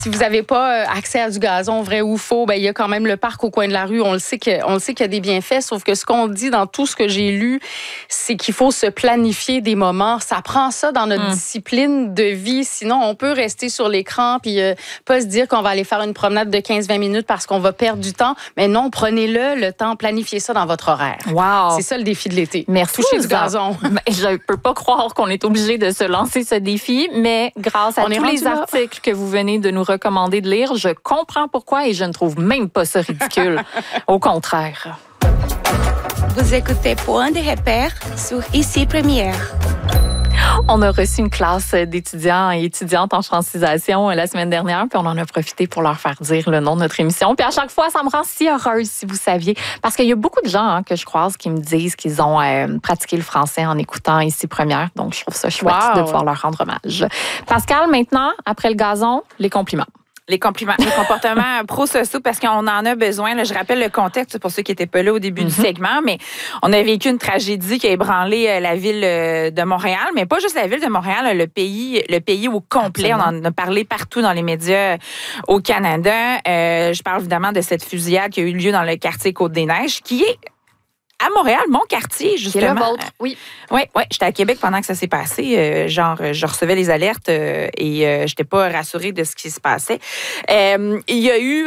Si vous n'avez pas accès à du gazon, vrai ou faux, ben il y a quand même le parc au coin de la rue. On le sait qu'il y a des bienfaits, sauf que ce qu'on dit dans tout ce que j'ai lu, c'est qu'il faut se planifier des moments. Ça prend ça dans notre discipline de vie. Sinon, on peut rester sur l'écran puis pas se dire qu'on va aller faire une promenade de 15-20 minutes parce qu'on va perdre du temps. Mais non, prenez-le temps, planifiez ça dans votre horaire. Wow. C'est ça le défi de l'été. Merci. Toucher du gazon. Je ne peux pas croire qu'on est obligé de se lancer ce défi, mais grâce à tous les articles que vous venez de nous recommander de lire, je comprends pourquoi et je ne trouve même pas ça ridicule. Au contraire. Vous écoutez Point de repère sur Ici Première. On a reçu une classe d'étudiants et étudiantes en francisation la semaine dernière, puis on en a profité pour leur faire dire le nom de notre émission. Puis à chaque fois, ça me rend si heureuse, si vous saviez, parce qu'il y a beaucoup de gens que je croise qui me disent qu'ils ont pratiqué le français en écoutant Ici Première. Donc, je trouve ça chouette de pouvoir leur rendre hommage. Pascal, maintenant, après le gazon, les compliments. Les compliments, les comportements pro-sociaux, parce qu'on en a besoin. Là, je rappelle le contexte pour ceux qui n'étaient pas là au début du segment, mais on a vécu une tragédie qui a ébranlé la ville de Montréal, mais pas juste la ville de Montréal, le pays au complet. Absolument. On en a parlé partout dans les médias au Canada. Je parle évidemment de cette fusillade qui a eu lieu dans le quartier Côte-des-Neiges, qui est à Montréal, mon quartier, justement. C'est le vôtre, oui. Oui, j'étais à Québec pendant que ça s'est passé. Je recevais les alertes et j'étais pas rassurée de ce qui se passait. Il y a eu,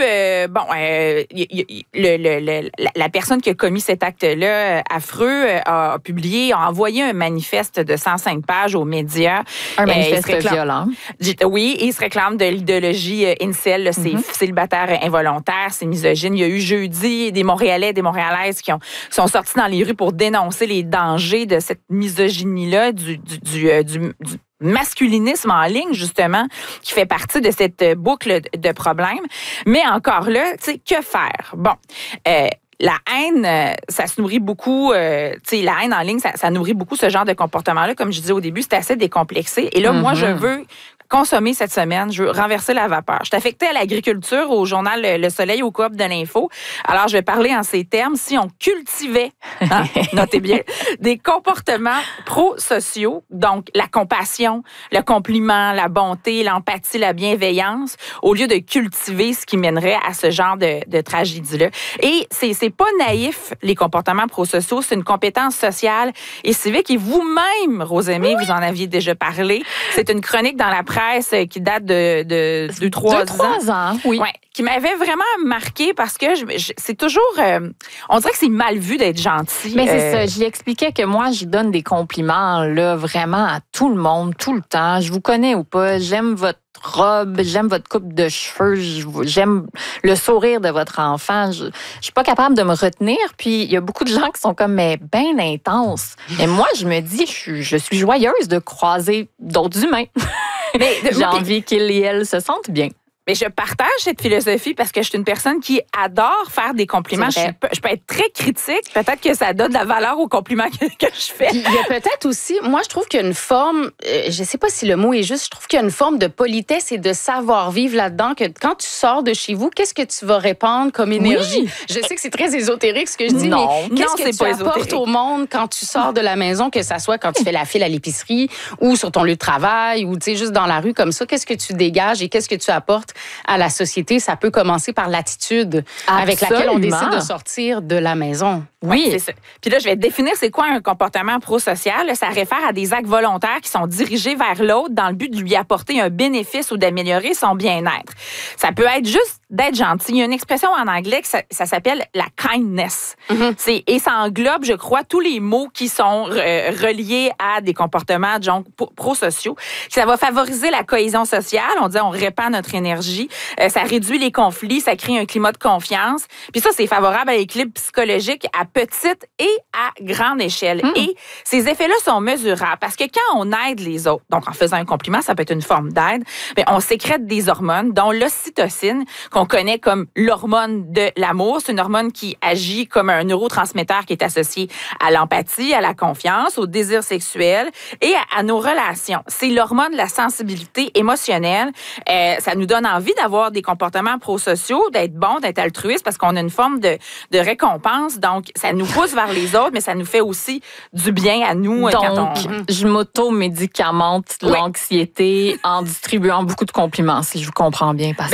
la personne qui a commis cet acte-là affreux a envoyé un manifeste de 105 pages aux médias. Un manifeste violent. Oui, et il se réclame de l'idéologie incel, c'est célibataire involontaire, c'est misogyne. Il y a eu jeudi des Montréalais, des Montréalaises qui sont sortis dans les rues pour dénoncer les dangers de cette misogynie-là, du masculinisme en ligne, justement, qui fait partie de cette boucle de problèmes. Mais encore là, tu sais, que faire? Bon, la haine, ça se nourrit beaucoup, la haine en ligne, ça nourrit beaucoup ce genre de comportement-là. Comme je disais au début, c'est assez décomplexé. Et là, moi, je veux consommer cette semaine, je veux renverser la vapeur. Je suis affectée à l'agriculture, au journal Le Soleil, au Coop de l'Info. Alors, je vais parler en ces termes. Si on cultivait, notez bien, des comportements pro-sociaux, donc la compassion, le compliment, la bonté, l'empathie, la bienveillance, au lieu de cultiver ce qui mènerait à ce genre de tragédie-là. Et c'est pas naïf, les comportements pro-sociaux, c'est une compétence sociale et civique. Et vous-même, Rosemée, vous en aviez déjà parlé. C'est une chronique dans la presse qui date de 2-3 ans. Oui. Ouais, qui m'avait vraiment marqué parce que c'est toujours... on dirait que c'est mal vu d'être gentil. Mais c'est ça. Je lui expliquais que moi, je donne des compliments là, vraiment à tout le monde, tout le temps. Je vous connais ou pas, j'aime votre robe, j'aime votre coupe de cheveux, j'aime le sourire de votre enfant. Je suis pas capable de me retenir. Puis, il y a beaucoup de gens qui sont comme, mais bien intenses. Et moi, je me dis, je suis joyeuse de croiser d'autres humains. Mais j'ai envie qu'ils et elles se sentent bien. Mais je partage cette philosophie parce que je suis une personne qui adore faire des compliments. Je peux être très critique. Peut-être que ça donne de la valeur aux compliments que je fais. Puis, il y a peut-être aussi, moi, je trouve qu'il y a une forme, je sais pas si le mot est juste, je trouve qu'il y a une forme de politesse et de savoir-vivre là-dedans, que quand tu sors de chez vous, qu'est-ce que tu vas répandre comme énergie? Oui. Je sais que c'est très ésotérique ce que je dis, mais qu'est-ce que tu apportes au monde quand tu sors de la maison, que ça soit quand tu fais la file à l'épicerie ou sur ton lieu de travail ou, tu sais, juste dans la rue comme ça, qu'est-ce que tu dégages et qu'est-ce que tu apportes à la société? Ça peut commencer par l'attitude avec laquelle on décide de sortir de la maison. Oui, c'est ça. Puis là, je vais définir c'est quoi un comportement prosocial. Ça réfère à des actes volontaires qui sont dirigés vers l'autre dans le but de lui apporter un bénéfice ou d'améliorer son bien-être. Ça peut être juste d'être gentil. Il y a une expression en anglais que ça s'appelle la kindness. Et ça englobe, je crois, tous les mots qui sont reliés à des comportements genre prosociaux. Ça va favoriser la cohésion sociale. On dit on répand notre énergie. Ça réduit les conflits. Ça crée un climat de confiance. Puis ça, c'est favorable à l'équilibre psychologique à petite et à grande échelle. Et ces effets-là sont mesurables parce que quand on aide les autres, donc en faisant un compliment, ça peut être une forme d'aide, mais on sécrète des hormones, dont l'ocytocine, qu'on connaît comme l'hormone de l'amour. C'est une hormone qui agit comme un neurotransmetteur qui est associé à l'empathie, à la confiance, au désir sexuel et à nos relations. C'est l'hormone de la sensibilité émotionnelle. Ça nous donne envie d'avoir des comportements prosociaux, d'être bon, d'être altruiste parce qu'on a une forme de récompense. Donc, ça nous pousse vers les autres, mais ça nous fait aussi du bien à nous. Donc, je m'auto-médicamente l'anxiété en distribuant beaucoup de compliments, si je vous comprends bien, Pascal.